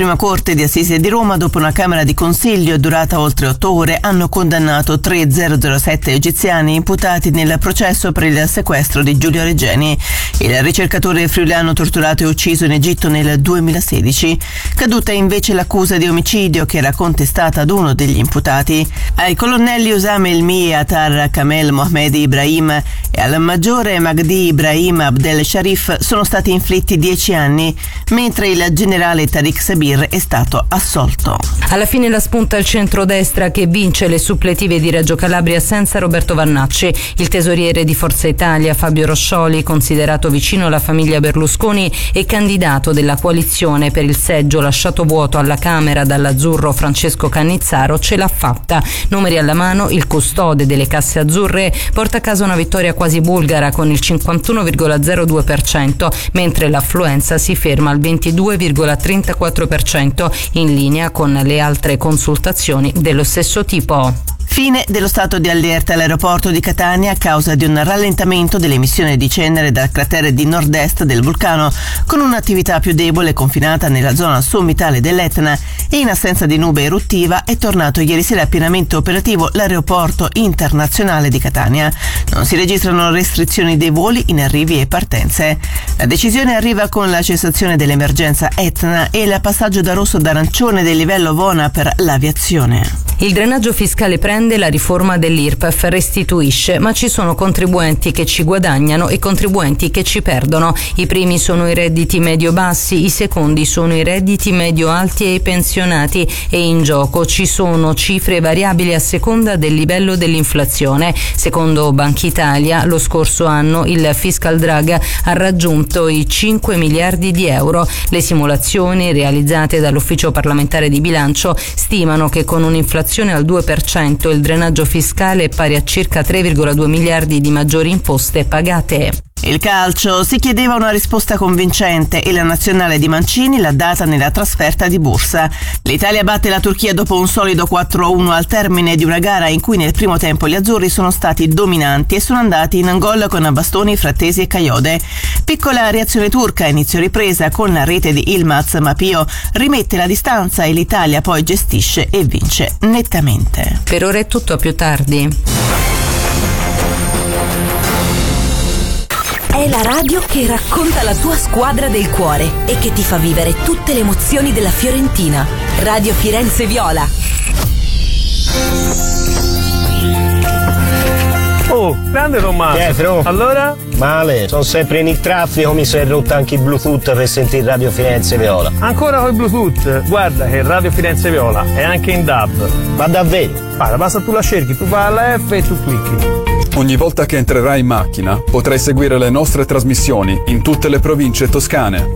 Prima Corte di Assise di Roma, dopo una Camera di Consiglio durata oltre 8 ore, hanno condannato 3 007 egiziani imputati nel processo per il sequestro di Giulio Regeni, il ricercatore friulano torturato e ucciso in Egitto nel 2016. Caduta invece l'accusa di omicidio che era contestata ad uno degli imputati. Ai colonnelli Osama Elmi e Atar Kamel Mohamed Ibrahim e al maggiore Magdi Ibrahim Abdel Sharif sono stati inflitti 10 anni, mentre il generale Tariq Sabir è stato assolto. Alla fine la spunta il centrodestra che vince le suppletive di Reggio Calabria senza Roberto Vannacci. Il tesoriere di Forza Italia Fabio Roscioli, considerato vicino alla famiglia Berlusconi e candidato della coalizione per il seggio lasciato vuoto alla Camera dall'azzurro Francesco Cannizzaro, ce l'ha fatta. Numeri alla mano, il custode delle casse azzurre porta a casa una vittoria quasi bulgara con il 51,02%, mentre l'affluenza si ferma al 22,34%, in linea con le altre consultazioni dello stesso tipo. Fine dello stato di allerta all'aeroporto di Catania a causa di un rallentamento dell'emissione di cenere dal cratere di nord-est del vulcano, con un'attività più debole confinata nella zona sommitale dell'Etna e in assenza di nube eruttiva è tornato ieri sera pienamente operativo l'aeroporto internazionale di Catania. Non si registrano restrizioni dei voli in arrivi e partenze. La decisione arriva con la cessazione dell'emergenza Etna e il passaggio da rosso ad arancione del livello VONA per l'aviazione. Il drenaggio fiscale prende, la riforma dell'IRPEF restituisce, ma ci sono contribuenti che ci guadagnano e contribuenti che ci perdono. I primi sono i redditi medio-bassi, i secondi sono i redditi medio-alti e i pensionati, e in gioco ci sono cifre variabili a seconda del livello dell'inflazione. Secondo Banca Italia, lo scorso anno il fiscal drag ha raggiunto i 5 miliardi di euro. Le simulazioni realizzate dall'Ufficio parlamentare di bilancio stimano che con un'inflazione al 2% il drenaggio fiscale è pari a circa 3,2 miliardi di maggiori imposte pagate. Il calcio, si chiedeva una risposta convincente e la nazionale di Mancini l'ha data nella trasferta di Bursa. L'Italia batte la Turchia dopo un solido 4-1 al termine di una gara in cui nel primo tempo gli azzurri sono stati dominanti e sono andati in gol con bastoni, Frattesi e Caiode. Piccola reazione turca a inizio ripresa con la rete di Yilmaz, ma Pio rimette la distanza e l'Italia poi gestisce e vince nettamente. Per ora è tutto, a più tardi. È la radio che racconta la tua squadra del cuore e che ti fa vivere tutte le emozioni della Fiorentina. Radio Firenze Viola. Oh, grande Tommaso. Pietro. Allora? Male, sono sempre in il traffico, mi si è rotto anche il Bluetooth per sentire Radio Firenze Viola. Ancora col Bluetooth? Guarda che Radio Firenze Viola è anche in DAB. Ma davvero? Guarda, basta tu la cerchi, tu fai la F e tu clicchi. Ogni volta che entrerai in macchina potrai seguire le nostre trasmissioni in tutte le province toscane.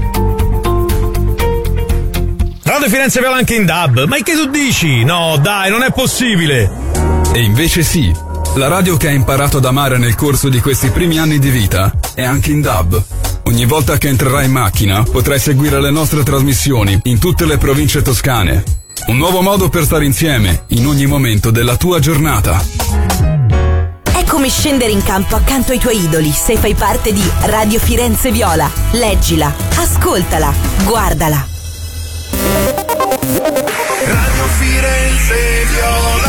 Radio Firenze Viola anche in DAB, ma che tu dici? No dai, non è possibile! E invece sì, la radio che hai imparato ad amare nel corso di questi primi anni di vita è anche in DAB. Ogni volta che entrerai in macchina potrai seguire le nostre trasmissioni in tutte le province toscane. Un nuovo modo per stare insieme in ogni momento della tua giornata. È come scendere in campo accanto ai tuoi idoli se fai parte di Radio Firenze Viola. Leggila, ascoltala, guardala. Radio Firenze Viola.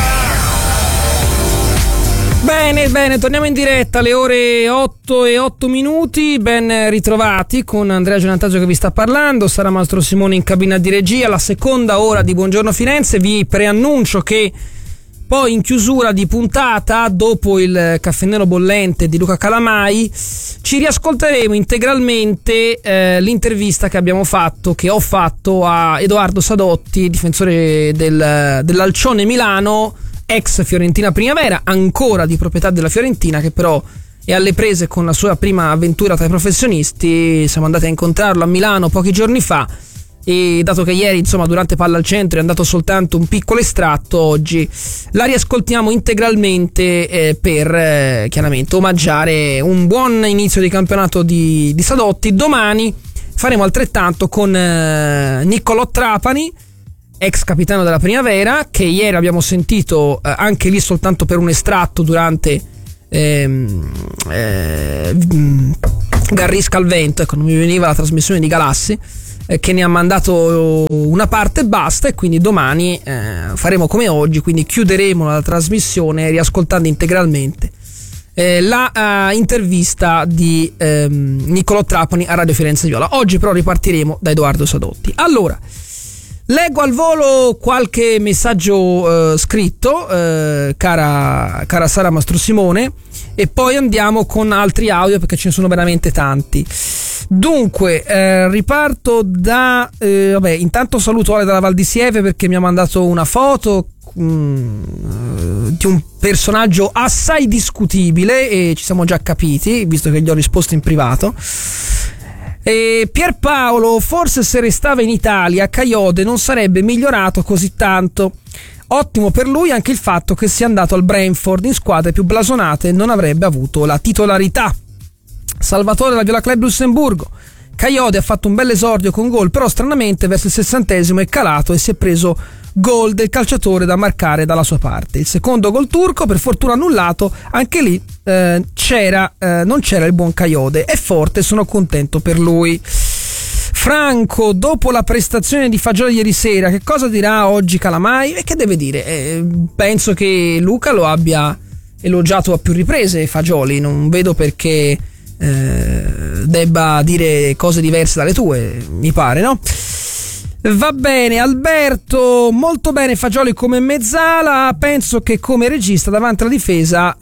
Bene, torniamo in diretta alle ore 8:08. Ben ritrovati con Andrea Gianantaggio che vi sta parlando, Sara Mastro Simone in cabina di regia. La seconda ora di Buongiorno Firenze. Vi preannuncio che poi in chiusura di puntata, dopo il caffè nero bollente di Luca Calamai, ci riascolteremo integralmente l'intervista che ho fatto a Edoardo Sadotti, difensore dell'Alcione Milano, ex Fiorentina Primavera, ancora di proprietà della Fiorentina, che però è alle prese con la sua prima avventura tra i professionisti. Siamo andati a incontrarlo a Milano pochi giorni fa, e dato che ieri durante Palla al Centro è andato soltanto un piccolo estratto, oggi la riascoltiamo integralmente per chiaramente omaggiare un buon inizio di campionato di Sadotti. Domani faremo altrettanto con Niccolò Trapani, ex capitano della Primavera, che ieri abbiamo sentito anche lì soltanto per un estratto durante Garrisca al vento, ecco, non mi veniva la trasmissione di Galassi. che ne ha mandato una parte e basta, e quindi domani faremo come oggi, quindi chiuderemo la trasmissione riascoltando integralmente la intervista di Niccolò Trapani a Radio Firenze Viola. Oggi però ripartiremo da Edoardo Sadotti. Allora, leggo al volo qualche messaggio scritto, cara Sara Mastrosimone, e poi andiamo con altri audio perché ce ne sono veramente tanti. Dunque, riparto da intanto saluto Ale dalla Val di Sieve perché mi ha mandato una foto di un personaggio assai discutibile, e ci siamo già capiti visto che gli ho risposto in privato. E Pierpaolo, forse se restava in Italia Kayode non sarebbe migliorato così tanto. Ottimo per lui anche il fatto che sia andato al Brentford, in squadre più blasonate non avrebbe avuto la titolarità. Salvatore della Viola Club Lussemburgo, Kayode ha fatto un bel esordio con gol, però stranamente verso il 60° è calato e si è preso gol del calciatore da marcare dalla sua parte. Il secondo gol turco, per fortuna annullato, anche lì non c'era il buon Kayode. È forte, sono contento per lui. Franco, dopo la prestazione di Fagioli ieri sera, che cosa dirà oggi Calamai? E che deve dire? Penso che Luca lo abbia elogiato a più riprese, Fagioli, non vedo perché debba dire cose diverse dalle tue, mi pare, no? Va bene, Alberto, molto bene Fagioli come mezzala, penso che come regista davanti alla difesa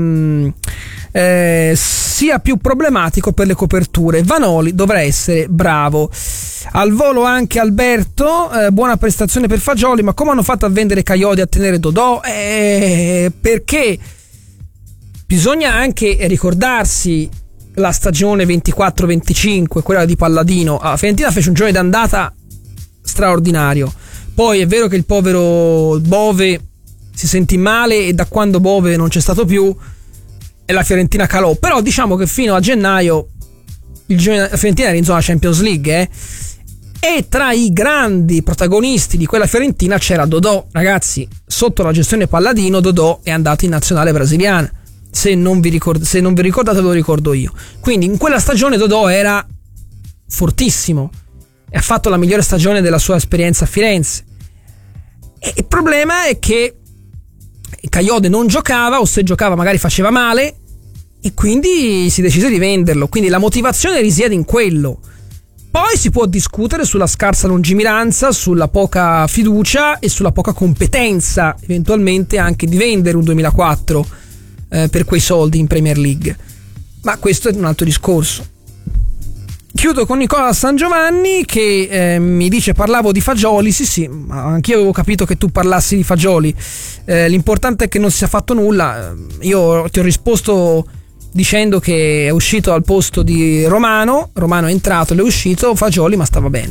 sia più problematico per le coperture. Vanoli dovrà essere bravo. Al volo anche Alberto, buona prestazione per Fagioli, ma come hanno fatto a vendere Kayode e a tenere Dodò? Perché bisogna anche ricordarsi la stagione 24-25, quella di Palladino. Fiorentina fece un girone d'andata straordinario, poi è vero che il povero Bove si sentì male e da quando Bove non c'è stato più e la Fiorentina calò, però diciamo che fino a gennaio la Fiorentina era in zona Champions League, e tra i grandi protagonisti di quella Fiorentina c'era Dodò. Ragazzi, sotto la gestione Palladino Dodò è andato in nazionale brasiliana, se non vi ricordate lo ricordo io. Quindi in quella stagione Dodò era fortissimo e ha fatto la migliore stagione della sua esperienza a Firenze. E il problema è che Kayode non giocava, o se giocava magari faceva male, e quindi si decise di venderlo. Quindi la motivazione risiede in quello. Poi si può discutere sulla scarsa lungimiranza, sulla poca fiducia e sulla poca competenza eventualmente anche di vendere un 2004 per quei soldi in Premier League, ma questo è un altro discorso. Chiudo con Nicola San Giovanni che mi dice: parlavo di Fagioli. Sì, ma anch'io avevo capito che tu parlassi di Fagioli. L'importante è che non si sia fatto nulla. Io ti ho risposto dicendo che è uscito al posto di Romano è entrato, è uscito Fagioli, ma stava bene.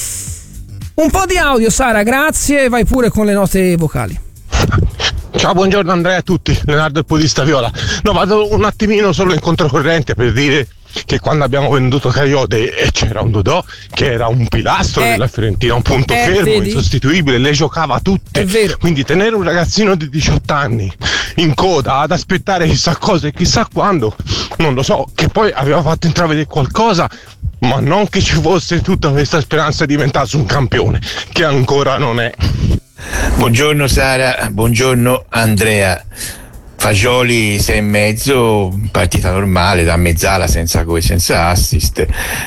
Un po' di audio, Sara, grazie, vai pure con le note vocali. Ciao, buongiorno Andrea a tutti, Leonardo il Podista Viola. No, vado un attimino solo in controcorrente per dire che quando abbiamo venduto Kayode c'era un Dodò che era un pilastro della Fiorentina, un punto fermo, vedi? Insostituibile, le giocava tutte. Quindi tenere un ragazzino di 18 anni in coda ad aspettare chissà cosa e chissà quando, non lo so, che poi aveva fatto intravedere qualcosa, ma non che ci fosse tutta questa speranza di diventasse un campione, che ancora non è. Buongiorno Sara, buongiorno Andrea. Fagioli 6,5, partita normale da mezzala, senza gol, senza assist,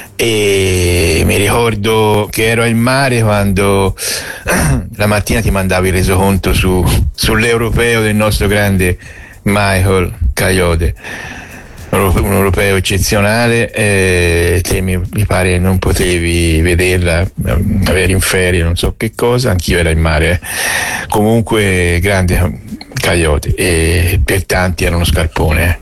e mi ricordo che ero in mare quando la mattina ti mandavo il resoconto sull'europeo del nostro grande Michael Kayode, un europeo eccezionale, te mi pare non potevi vederla, avere in ferie non so che cosa, anch'io ero in mare, comunque grande Kayode, e per tanti era uno scarpone.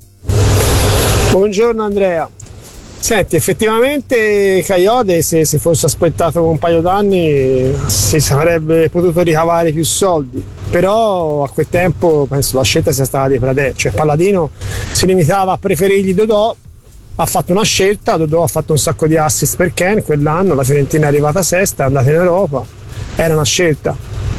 Buongiorno Andrea. Senti, effettivamente Kayode se fosse aspettato un paio d'anni si sarebbe potuto ricavare più soldi, però a quel tempo penso la scelta sia stata di Pradè, cioè Palladino si limitava a preferirgli Dodò, ha fatto una scelta, Dodò ha fatto un sacco di assist per Ken quell'anno, la Fiorentina è arrivata sesta, è andata in Europa, era una scelta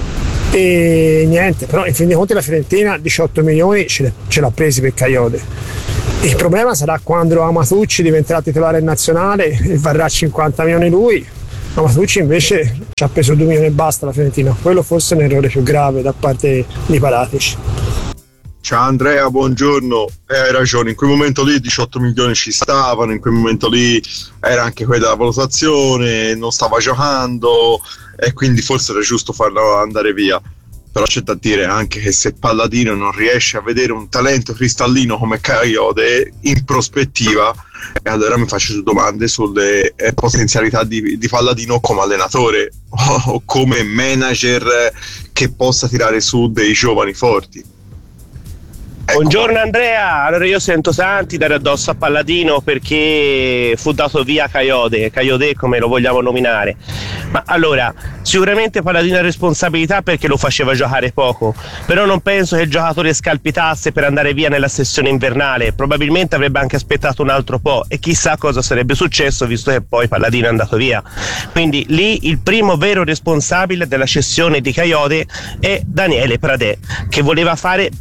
e niente, però in fin dei conti la Fiorentina 18 milioni ce l'ha presi per Kayode. Il problema sarà quando Amatucci diventerà titolare nazionale e varrà 50 milioni lui, No, Matucci invece ci ha preso 2 milioni e basta la Fiorentina, quello forse è un errore più grave da parte di Paratici. Ciao Andrea, buongiorno. Hai ragione, in quel momento lì 18 milioni ci stavano, in quel momento lì era anche quella la valutazione, non stava giocando e quindi forse era giusto farlo andare via. Però c'è da dire anche che se Palladino non riesce a vedere un talento cristallino come Kayode in prospettiva, allora mi faccio domande sulle potenzialità di Palladino come allenatore o come manager che possa tirare su dei giovani forti. Buongiorno Andrea, allora io sento Santi dare addosso a Palladino perché fu dato via Kayode come lo vogliamo nominare, ma allora sicuramente Palladino ha responsabilità perché lo faceva giocare poco, però non penso che il giocatore scalpitasse per andare via nella sessione invernale, probabilmente avrebbe anche aspettato un altro po' e chissà cosa sarebbe successo visto che poi Palladino è andato via, quindi lì il primo vero responsabile della cessione di Kayode è Daniele Pradè che voleva fare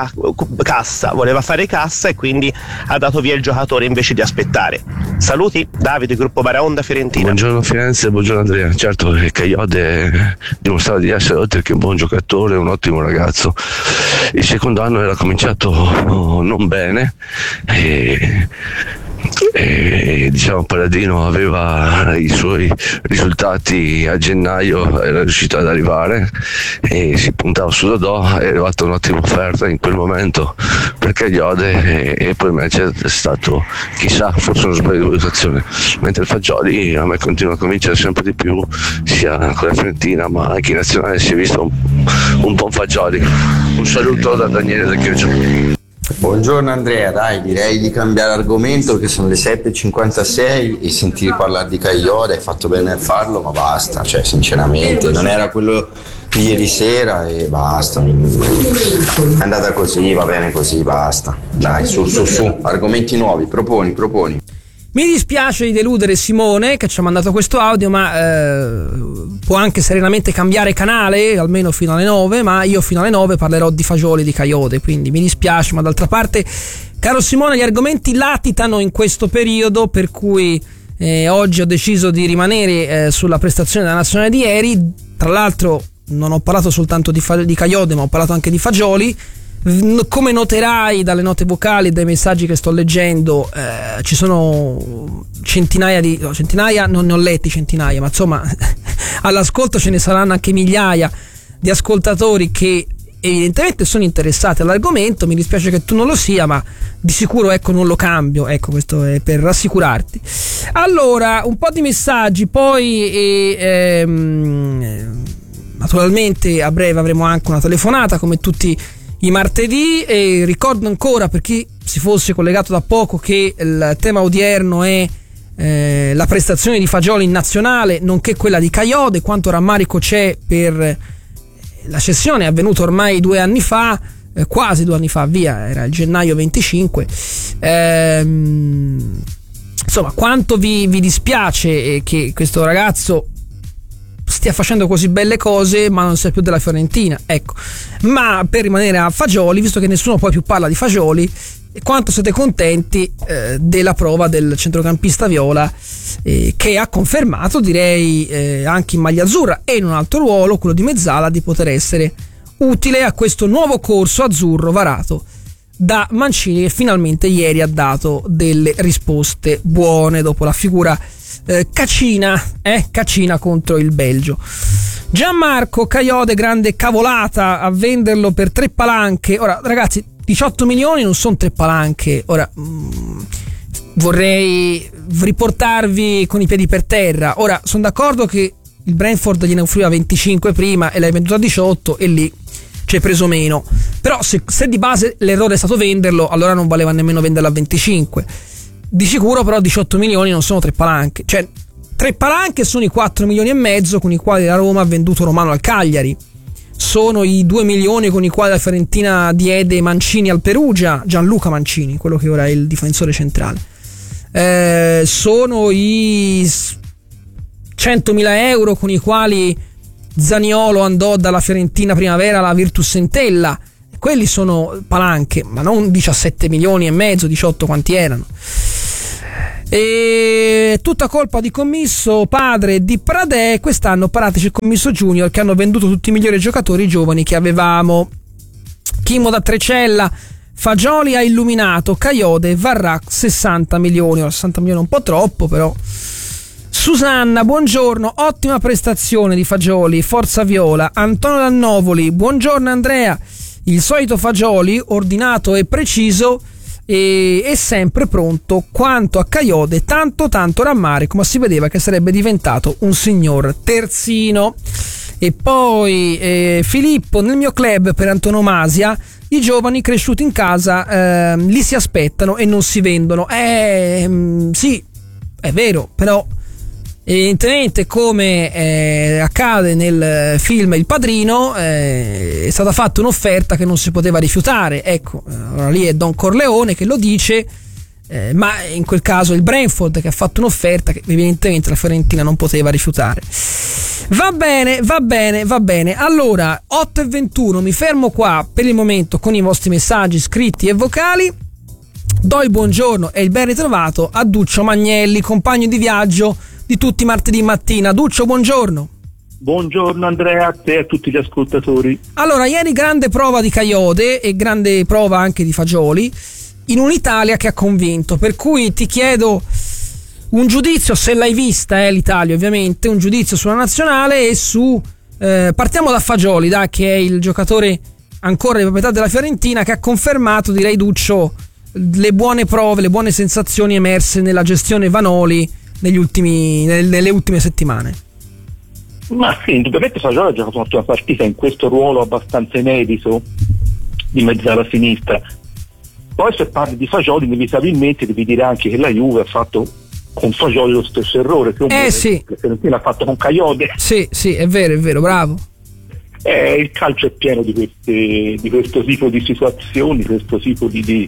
cassa e quindi ha dato via il giocatore invece di aspettare. Saluti, Davide, gruppo Baraonda Fiorentina. Buongiorno Firenze, buongiorno Andrea. Certo che Kayode dimostrava di essere oltre che un buon giocatore, un ottimo ragazzo. Il secondo anno era cominciato non bene e diciamo Palladino aveva i suoi risultati a gennaio, era riuscito ad arrivare e si puntava su Dodò, è arrivata un'ottima offerta in quel momento per Kayode e poi invece è stato chissà forse uno sbaglio di valutazione, mentre il Fagioli a me continua a convincere sempre di più sia con la Fiorentina ma anche in nazionale si è visto un buon Fagioli. Un saluto da Daniele da Chioggia. Buongiorno Andrea, dai, direi di cambiare argomento che sono le 7.56 e sentire parlare di Kayode, hai fatto bene a farlo, ma basta, cioè sinceramente non era quello di ieri sera e basta, è andata così, va bene così, basta, dai, su, argomenti nuovi, proponi. Mi dispiace di deludere Simone che ci ha mandato questo audio, ma può anche serenamente cambiare canale, almeno fino alle 9, ma io fino alle 9 parlerò di Fagioli, di Kayode, quindi mi dispiace, ma d'altra parte, caro Simone, gli argomenti latitano in questo periodo, per cui oggi ho deciso di rimanere sulla prestazione della nazionale di ieri. Tra l'altro non ho parlato soltanto di Kayode, ma ho parlato anche di Fagioli. Come noterai dalle note vocali e dai messaggi che sto leggendo, ci sono centinaia, non ne ho letti centinaia, ma insomma all'ascolto ce ne saranno anche migliaia di ascoltatori che evidentemente sono interessati all'argomento. Mi dispiace che tu non lo sia, ma di sicuro non lo cambio, questo è per rassicurarti. Allora, un po' di messaggi, poi naturalmente a breve avremo anche una telefonata come tutti i martedì, e ricordo ancora per chi si fosse collegato da poco che il tema odierno è la prestazione di Fagioli in nazionale nonché quella di Kayode, quanto rammarico c'è per la cessione è avvenuta ormai 2 anni fa, quasi 2 anni fa, via, era il gennaio 25. Insomma, quanto vi dispiace che questo ragazzo stia facendo così belle cose ma non sia più della Fiorentina, ma per rimanere a Fagioli, visto che nessuno poi più parla di Fagioli, quanto siete contenti della prova del centrocampista viola che ha confermato, direi anche in maglia azzurra e in un altro ruolo, quello di mezzala, di poter essere utile a questo nuovo corso azzurro varato da Mancini, che finalmente ieri ha dato delle risposte buone dopo la figura Cacina contro il Belgio. Gianmarco, Kayode grande cavolata a venderlo per 3 palanche. Ora ragazzi, 18 milioni non sono 3 palanche. Ora vorrei riportarvi con i piedi per terra. Ora sono d'accordo che il Brentford gliene offriva 25 prima e l'hai venduto a 18 e lì ci hai preso meno, però se di base l'errore è stato venderlo, allora non valeva nemmeno venderlo a 25. Di sicuro però 18 milioni non sono 3 palanche, cioè 3 palanche sono i 4 milioni e mezzo con i quali la Roma ha venduto Romano al Cagliari, sono i 2 milioni con i quali la Fiorentina diede Mancini al Perugia, Gianluca Mancini, quello che ora è il difensore centrale, sono i 100.000 euro con i quali Zaniolo andò dalla Fiorentina Primavera alla Virtus Entella. Quelli sono palanche, ma non 17 milioni e mezzo, 18 quanti erano. E tutta colpa di commisso, padre di Pradè. Quest'anno parateci il commisso junior, che hanno venduto tutti i migliori giocatori giovani che avevamo. Chimo da Trecella: Fagioli ha illuminato, Kayode varrà 60 milioni. 60 milioni è un po' troppo, però. Susanna, buongiorno, ottima prestazione di Fagioli, forza viola. Antonio Dannovoli: buongiorno Andrea, il solito Fagioli, ordinato e preciso e è sempre pronto. Quanto a Kayode, tanto rammarico, ma si vedeva che sarebbe diventato un signor terzino. E poi Filippo: nel mio club per antonomasia i giovani cresciuti in casa li si aspettano e non si vendono. Sì, è vero, però evidentemente, come accade nel film Il Padrino, è stata fatta un'offerta che non si poteva rifiutare. Ecco, allora lì è Don Corleone che lo dice, ma in quel caso è il Brentford che ha fatto un'offerta che evidentemente la Fiorentina non poteva rifiutare. Va bene. Allora, 8:21, mi fermo qua per il momento con i vostri messaggi scritti e vocali. Do il buongiorno e il ben ritrovato a Duccio Magnelli, compagno di viaggio di tutti i martedì mattina. Duccio, buongiorno. Buongiorno Andrea, a te e a tutti gli ascoltatori. Allora, ieri grande prova di Kayode e grande prova anche di Fagioli in un'Italia che ha convinto, per cui ti chiedo un giudizio, se l'hai vista l'Italia ovviamente, un giudizio sulla nazionale e su partiamo da Fagioli, che è il giocatore ancora di proprietà della Fiorentina, che ha confermato, direi Duccio, le buone prove, le buone sensazioni emerse nella gestione Vanoli nelle ultime settimane. Ma sì, indubbiamente Fagioli ha giocato un'ottima partita in questo ruolo abbastanza inedito di mezzala sinistra. Poi se parli di Fagioli inevitabilmente devi dire anche che la Juve ha fatto con Fagioli lo stesso errore che sì. La Fiorentina ha fatto con Kayode. Sì, è vero, bravo. Il calcio è pieno di questo tipo di situazioni, questo tipo di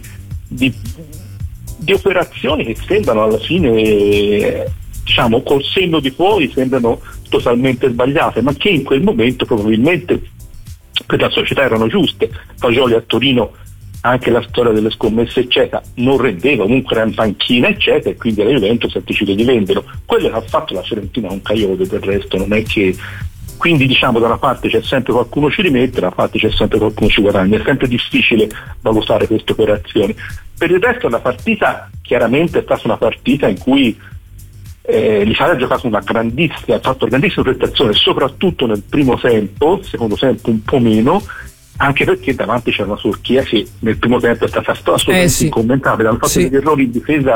operazioni che sembrano alla fine, diciamo, col senno di poi sembrano totalmente sbagliate, ma che in quel momento probabilmente per la società erano giuste. Fagioli a Torino, anche la storia delle scommesse eccetera, non rendeva, comunque era in panchina eccetera, e quindi la Juventus ha deciso di venderlo. Quello che ha fatto la Fiorentina con Kayode, del resto non è che, quindi diciamo, da una parte c'è sempre qualcuno ci rimette, da una parte c'è sempre qualcuno ci guadagna, è sempre difficile valutare queste operazioni. Per il resto la partita chiaramente è stata una partita in cui l'Italia ha giocato ha fatto una grandissima prestazione, soprattutto nel primo tempo, secondo tempo un po' meno, anche perché davanti c'era una Turchia che nel primo tempo è stata assolutamente incommentabile, hanno fatto degli errori in difesa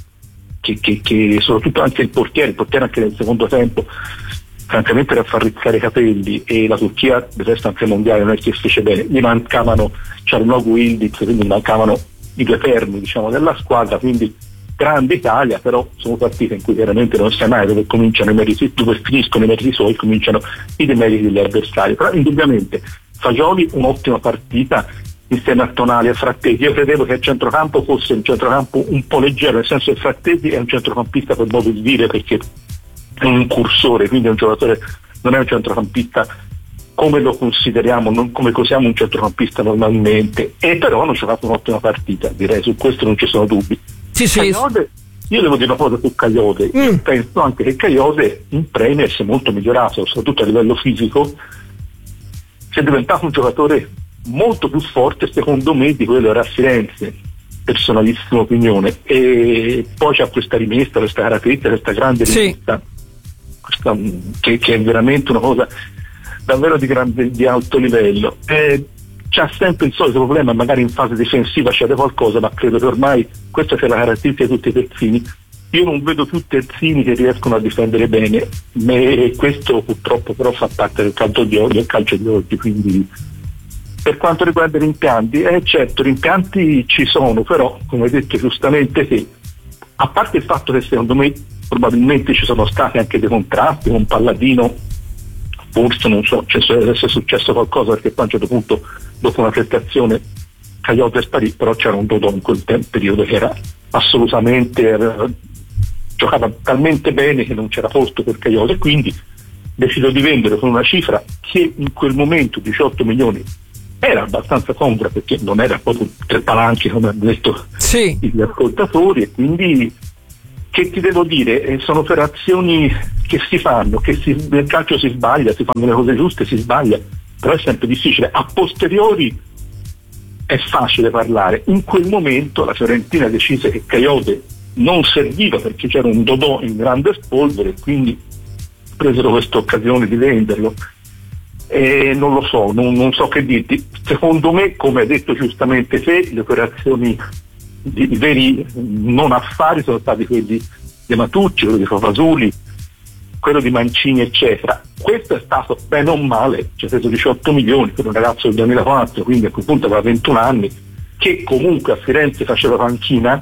che soprattutto anche il portiere anche nel secondo tempo francamente era a far rizzare i capelli, e la Turchia del resto anche mondiale non è che fece bene, gli mancavano Çalhanoğlu, Ildiz, quindi mancavano i due perni, diciamo, della squadra, quindi grande Italia, però sono partite in cui veramente non sai mai dove cominciano i meriti, dove finiscono i meriti suoi, cominciano i demeriti degli avversari. Però indubbiamente Fagioli un'ottima partita insieme a Tonali e Frattesi. Io credevo che il centrocampo fosse un centrocampo un po' leggero, nel senso che Frattesi è un centrocampista per modo di dire, perché è un cursore, quindi è un giocatore, non è un centrocampista come lo consideriamo, non come cosiamo un centrocampista normalmente, e però hanno giocato un'ottima partita, direi, su questo non ci sono dubbi. Kayode, io devo dire una cosa su Kayode, io penso anche che Kayode in Premier si è molto migliorato, soprattutto a livello fisico, si è diventato un giocatore molto più forte secondo me di quello era a Firenze, personalissima opinione, e poi c'ha questa rimessa, questa caratteristica, questa grande rimessa, che è veramente una cosa davvero di alto livello. C'ha sempre il solito problema, magari in fase difensiva c'è qualcosa, ma credo che ormai questa sia la caratteristica di tutti i terzini. Io non vedo più terzini che riescono a difendere bene, e questo purtroppo però fa parte del calcio di oggi, quindi per quanto riguarda gli impianti, certo, gli impianti ci sono, però come hai detto giustamente te, a parte il fatto che secondo me probabilmente ci sono stati anche dei contrasti con Palladino, forse non so, se è successo qualcosa, perché poi a un certo punto dopo una prestazione Kayode sparì, però c'era un Dodò in quel periodo che era assolutamente giocava talmente bene che non c'era posto per Kayode, quindi deciso di vendere con una cifra che in quel momento 18 milioni era abbastanza congrua, perché non era proprio tre palanche come hanno detto gli ascoltatori, e quindi che ti devo dire, sono operazioni che si fanno, nel calcio si sbaglia, si fanno le cose giuste, si sbaglia, però è sempre difficile. A posteriori è facile parlare. In quel momento la Fiorentina decise che Kayode non serviva perché c'era un Dodò in grande spolvere, quindi presero questa occasione di venderlo. E non lo so, non so che dirti. Secondo me, come hai detto giustamente te, le operazioni di veri non affari sono stati quelli di Matucci, quello di Favasuli, quello di Mancini, eccetera. Questo è stato bene o male, ci ha preso 18 milioni per un ragazzo del 2004, quindi a quel punto aveva 21 anni, che comunque a Firenze faceva panchina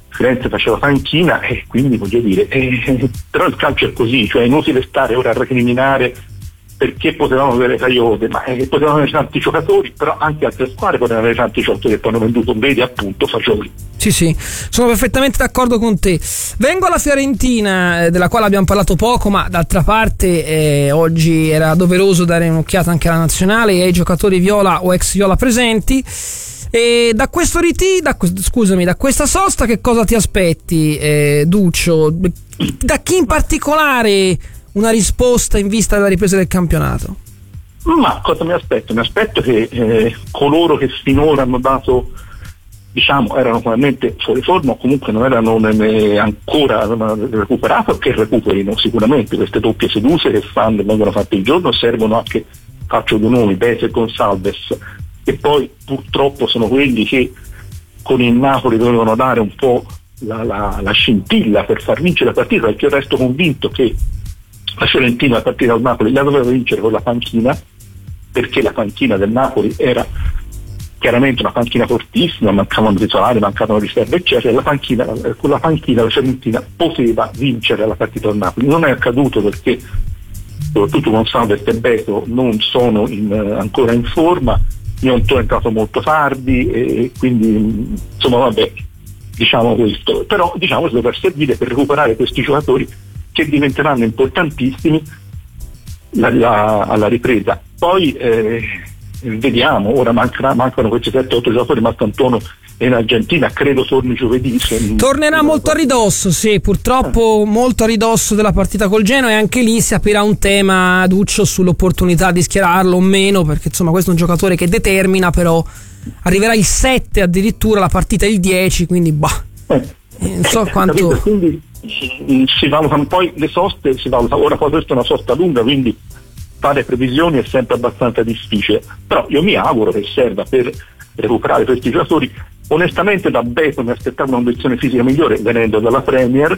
e quindi voglio dire, però il calcio è così, cioè è inutile stare ora a recriminare perché potevamo avere Kayode, ma potevamo avere tanti giocatori, però anche altre squadre potevano avere tanti giocatori che poi hanno venduto, vedi appunto Fagioli. Sì, sono perfettamente d'accordo con te. Vengo alla Fiorentina, della quale abbiamo parlato poco, ma d'altra parte oggi era doveroso dare un'occhiata anche alla nazionale e ai giocatori viola o ex viola presenti. E da questo da questa sosta che cosa ti aspetti, Duccio? Da chi in particolare una risposta in vista della ripresa del campionato? Ma cosa mi aspetto? Mi aspetto che coloro che finora hanno dato, diciamo, erano probabilmente fuori forma o comunque non erano ancora recuperato, che recuperino sicuramente queste doppie sedute che vengono fatte il giorno. Servono anche, faccio due nomi, Bese e Gonçalves, e poi purtroppo sono quelli che con il Napoli dovevano dare un po' la scintilla per far vincere la partita, perché io resto convinto che la Fiorentina la partita al Napoli la doveva vincere con la panchina, perché la panchina del Napoli era chiaramente una panchina fortissima, mancavano titolari, mancavano riserve eccetera, con la panchina la Fiorentina poteva vincere la partita al Napoli. Non è accaduto perché soprattutto Gonçalves e Beto non sono ancora in forma, Gnonto è entrato molto tardi e quindi insomma vabbè, diciamo questo, però diciamo che dovrà servire per recuperare questi giocatori che diventeranno importantissimi alla ripresa. Poi vediamo, ora mancano questi 7-8 giocatori, Marcantono è in Argentina, credo torni giovedì. Tornerà molto a ridosso, sì, purtroppo molto a ridosso della partita col Genoa, e anche lì si aprirà un tema, Duccio, sull'opportunità di schierarlo o meno, perché insomma questo è un giocatore che determina, però arriverà il 7 addirittura, la partita il 10, quindi non so quanto... Quindi si valutano poi le soste, ora poi questa è una sosta lunga, quindi fare previsioni è sempre abbastanza difficile, però io mi auguro che serva per recuperare questi giocatori. Onestamente da Beto mi aspettavo una condizione fisica migliore venendo dalla Premier,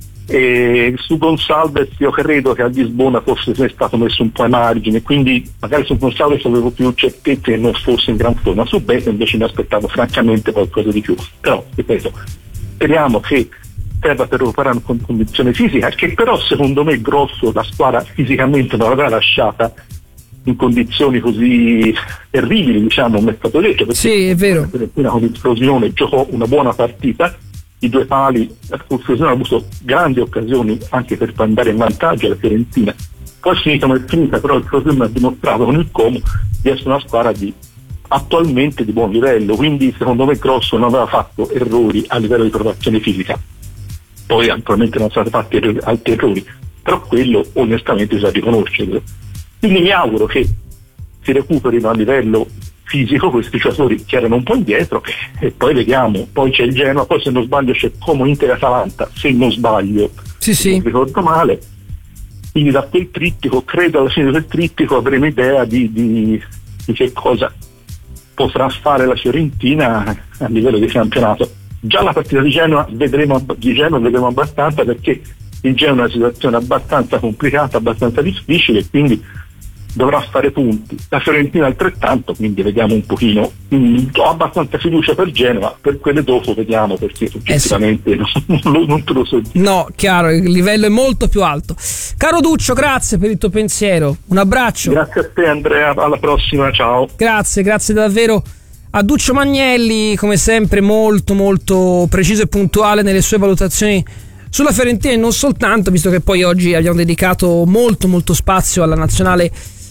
e su Gonçalves io credo che a Lisbona forse sia stato messo un po' ai margini, quindi magari su Gonçalves avevo più certezze che non fosse in gran forma, su Beto invece mi aspettavo francamente qualcosa di più, però ripeto, speriamo che serva per recuperare con condizione fisica, che però secondo me grosso la squadra fisicamente non l'avrà lasciata in condizioni così terribili, diciamo, come è stato detto, perché sì, è vero, con l'esplosione giocò una buona partita, i due pali, la Fiorentina ha avuto grandi occasioni anche per andare in vantaggio alla Fiorentina, poi finita come è finita, però il Frosinone ha dimostrato con il Como di essere una squadra attualmente di buon livello, quindi secondo me Grosso non aveva fatto errori a livello di preparazione fisica, poi naturalmente non sono stati fatti altri errori, però quello onestamente bisogna riconoscerlo. Quindi mi auguro che si recuperino a livello fisico questi giocatori che erano un po' indietro, e poi vediamo, poi c'è il Genoa, poi se non sbaglio c'è Como, Inter, Atalanta, se non sbaglio, sì. Non ricordo male, quindi da quel trittico, credo alla fine del trittico avremo idea di che cosa potrà fare la Fiorentina a livello di campionato. Già la partita di Genoa vedremo abbastanza, perché il Genoa è una situazione abbastanza complicata, abbastanza difficile, quindi dovrà fare punti. La Fiorentina altrettanto, quindi vediamo un pochino. Ho abbastanza fiducia per Genova, per quelle dopo vediamo, perché oggettivamente non te lo so dire. No, chiaro, il livello è molto più alto. Caro Duccio, grazie per il tuo pensiero, un abbraccio. Grazie a te Andrea, alla prossima, ciao. Grazie davvero a Duccio Magnelli, come sempre molto molto preciso e puntuale nelle sue valutazioni sulla Fiorentina, e non soltanto, visto che poi oggi abbiamo dedicato molto spazio alla nazionale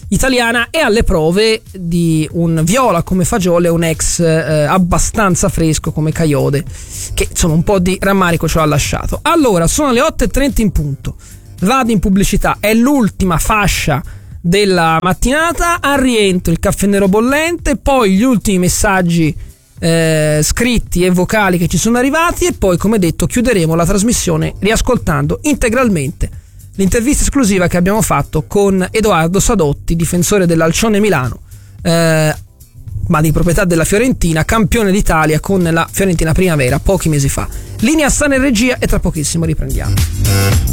italiana è alle prove di un viola come Fagioli e un ex abbastanza fresco come Kayode, che insomma un po' di rammarico ce l'ha lasciato. Allora, sono le 8:30 in punto, vado in pubblicità, è l'ultima fascia della mattinata, al rientro il caffè nero bollente, poi gli ultimi messaggi scritti e vocali che ci sono arrivati, e poi, come detto, chiuderemo la trasmissione riascoltando integralmente l'intervista esclusiva che abbiamo fatto con Edoardo Sadotti, difensore dell'Alcione Milano, ma di proprietà della Fiorentina, campione d'Italia con la Fiorentina Primavera pochi mesi fa. Linea sta in regia e tra pochissimo riprendiamo.